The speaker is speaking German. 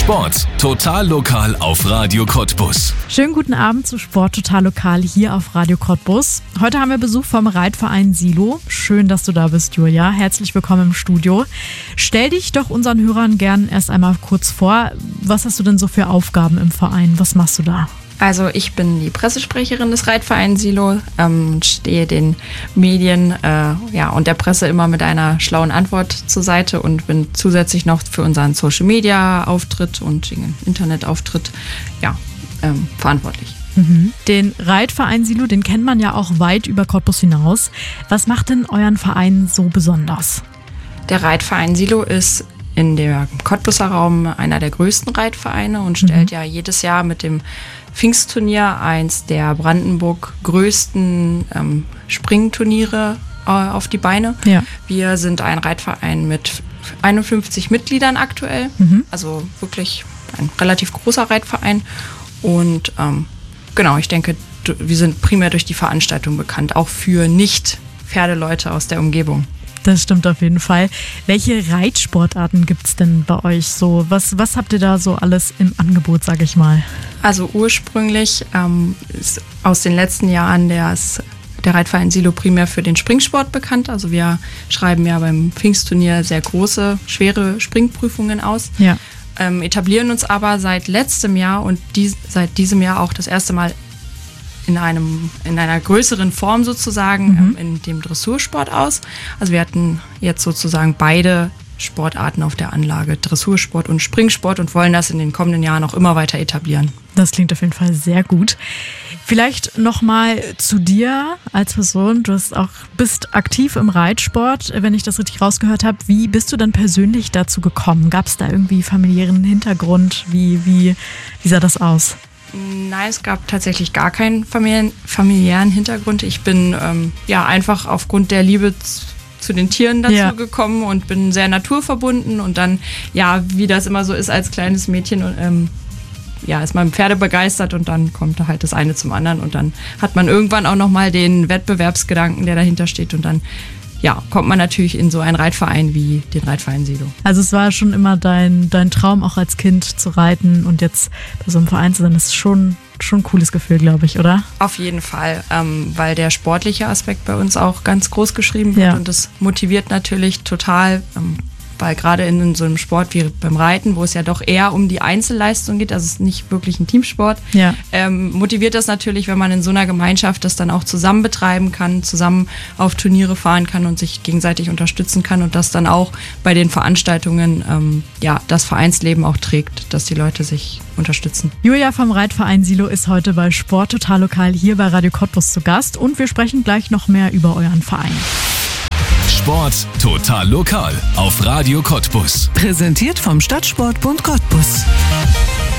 Sport total lokal auf Radio Cottbus. Schönen guten Abend zu Sport total lokal hier auf Radio Cottbus. Heute haben wir Besuch vom Reitverein Silo. Schön, dass du da bist, Julia. Herzlich willkommen im Studio. Stell dich doch unseren Hörern gern erst einmal kurz vor. Was hast du denn so für Aufgaben im Verein? Was machst du da? Also ich bin die Pressesprecherin des Reitvereins Silo, stehe den Medien und der Presse immer mit einer schlauen Antwort zur Seite und bin zusätzlich noch für unseren Social-Media-Auftritt und den Internetauftritt verantwortlich. Den Reitverein Silo, den kennt man ja auch weit über Cottbus hinaus. Was macht denn euren Verein so besonders? Der Reitverein Silo ist in der Cottbuser Raum einer der größten Reitvereine und stellt ja jedes Jahr mit dem Pfingstturnier eins der Brandenburg größten Springturniere auf die Beine. Ja. Wir sind ein Reitverein mit 51 Mitgliedern aktuell, also wirklich ein relativ großer Reitverein. Und ich denke, wir sind primär durch die Veranstaltung bekannt, auch für Nicht-Pferdeleute aus der Umgebung. Das stimmt auf jeden Fall. Welche Reitsportarten gibt es denn bei euch so? Was habt ihr da so alles im Angebot, sag ich mal? Also ursprünglich ist aus den letzten Jahren der Reitverein Silo primär für den Springsport bekannt. Also wir schreiben ja beim Pfingstturnier sehr große, schwere Springprüfungen aus. Ja. Etablieren uns aber seit letztem Jahr und seit diesem Jahr auch das erste Mal in einer größeren Form sozusagen in dem Dressursport aus. Also wir hatten jetzt sozusagen beide Sportarten auf der Anlage, Dressursport und Springsport, und wollen das in den kommenden Jahren auch immer weiter etablieren. Das klingt auf jeden Fall sehr gut. Vielleicht nochmal zu dir als Person. Du bist aktiv im Reitsport, wenn ich das richtig rausgehört habe. Wie bist du dann persönlich dazu gekommen? Gab es da irgendwie familiären Hintergrund? Wie sah das aus? Nein, es gab tatsächlich gar keinen familiären Hintergrund. Ich bin einfach aufgrund der Liebe zu den Tieren dazu gekommen und bin sehr naturverbunden. Und dann, wie das immer so ist als kleines Mädchen, ist man Pferde begeistert und dann kommt da halt das eine zum anderen. Und dann hat man irgendwann auch nochmal den Wettbewerbsgedanken, der dahinter steht. Und dann kommt man natürlich in so einen Reitverein wie den Reitverein Silo. Also es war schon immer dein Traum, auch als Kind zu reiten, und jetzt bei so einem Verein zu sein, das ist schon ein cooles Gefühl, glaube ich, oder? Auf jeden Fall, weil der sportliche Aspekt bei uns auch ganz groß geschrieben wird und das motiviert natürlich total, weil gerade in so einem Sport wie beim Reiten, wo es ja doch eher um die Einzelleistung geht, also es ist nicht wirklich ein Teamsport, motiviert das natürlich, wenn man in so einer Gemeinschaft das dann auch zusammen betreiben kann, zusammen auf Turniere fahren kann und sich gegenseitig unterstützen kann und das dann auch bei den Veranstaltungen das Vereinsleben auch trägt, dass die Leute sich unterstützen. Julia vom Reitverein Silo ist heute bei Sport total lokal hier bei Radio Cottbus zu Gast, und wir sprechen gleich noch mehr über euren Verein. Sport total lokal auf Radio Cottbus. Präsentiert vom Stadtsportbund Cottbus.